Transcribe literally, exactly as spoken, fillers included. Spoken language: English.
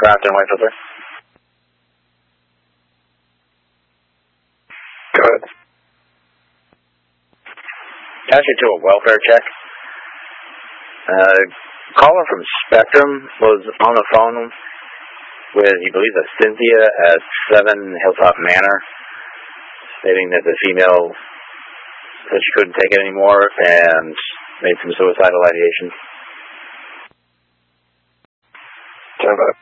Grafton, Whitefilter. Go ahead. Actually, to a welfare check. Uh, caller from Spectrum was on the phone with, he believes, a Cynthia at seven Hilltop Manor, stating that the female said she couldn't take it anymore and made some suicidal ideation. Stand by.